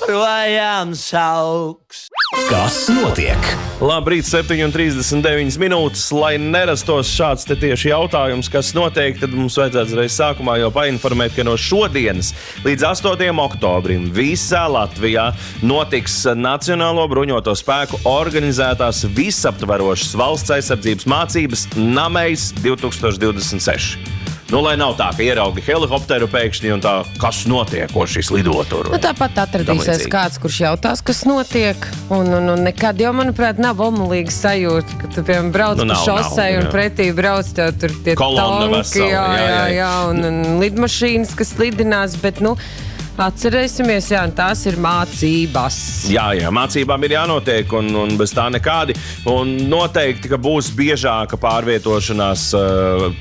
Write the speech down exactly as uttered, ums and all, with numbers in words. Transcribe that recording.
projām sauks. Kas notiek? Labrīt, septiņi trīsdesmit deviņas minūtes. Lai nerastos šāds te tieši jautājums, kas notiek, tad mums vajadzētu reiz sākumā jau painformēt, ka no šodienas līdz astotajam oktobrim visā Latvijā notiks Nacionālo bruņoto spēku organizētās visaptverošas valsts aizsardzības mācības Namejs divtūkstoš divdesmit seši. Nu, lai nav tā, ka ieraugi helikopteru pēkšņi un tā, kas notiek, ko šis lido tur. Nu, tāpat atradīsies kāds, kurš jautās, kas notiek. Un, un, un nekad jau, manuprāt, nav omulīga sajūta, ka tu, piemēram, brauc nu, pa šosei un pretī brauc tev tur tie kolonna tanki, vesela, jā, jā, jā, jā, jā, un, un lidmašīnas, kas lidinās, bet, nu, atcerēsimies, jā, tās ir mācības. Jā, jā, mācībām ir jānotiek, un, un bez tā nekādi. Un noteikti, ka būs biežāka pārvietošanās uh,